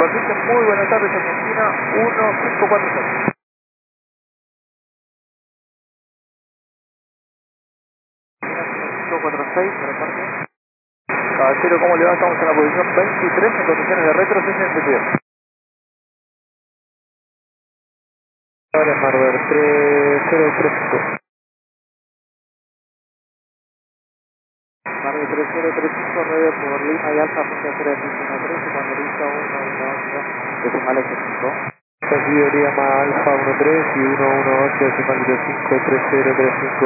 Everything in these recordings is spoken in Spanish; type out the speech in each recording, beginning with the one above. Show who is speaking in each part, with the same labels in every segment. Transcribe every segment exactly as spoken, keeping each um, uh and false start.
Speaker 1: Superficie, muy buenas tardes, Argentina, uno cinco cuatro seis. cinco cuatro seis, por la parte. Caballero, ¿cómo le va? Estamos en la posición veintitrés en condiciones de retro seis setenta y siete. Ahora Marver tres cero tres cinco. Marver tres cero tres cinco, radio por Lima y Alfa, punto cero seis uno tres, cuando lista uno uno ocho, decimal ocho cinco. Recibido Lima Alfa uno tres y uno uno ocho, decimal cinco tres cero tres cinco.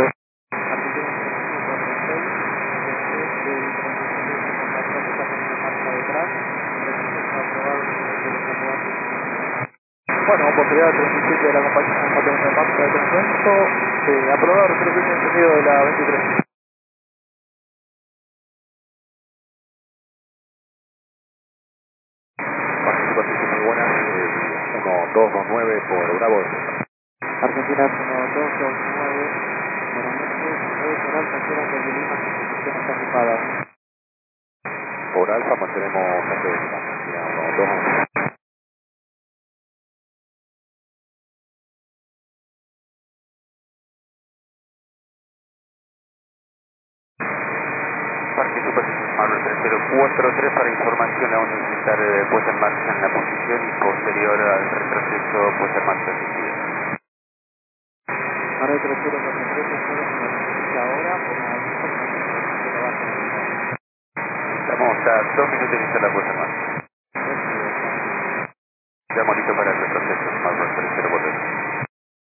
Speaker 1: Bueno, oportunidad treinta y siete de la compañía, no tenemos una marca de tratamiento, eh, aprobado resolución entendido de la veintitrés. Participación muy buena, eh, uno dos dos nueve por Bravo. Argentina uno dos dos nueve, buenas noches, nueve por Alfa, cero de Lima, condiciones ocupadas. Por Alfa mantenemos gente de Lima, Argentina uno dos nueve. Parque Superficie Marvel tres cero cuatro tres para información aún necesitar eh, puesta en marcha en la posición y posterior al retroceso puesta en marcha en sentido. Marvel tres cero cuatro tres, ahora por la... Estamos a dos minutos de iniciar la puesta en marcha.